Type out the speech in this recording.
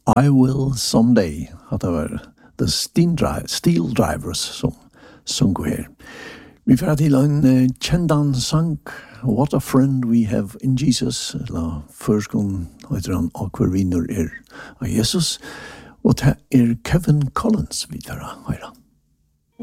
I Will Someday, at det var The Steel Drivers som sungo her. Vi får til en kjendan sang, What a Friend We Have in Jesus, eller førskon heter han, og hver vinner av Jesus, og det Kevin Collins vi tar høyra.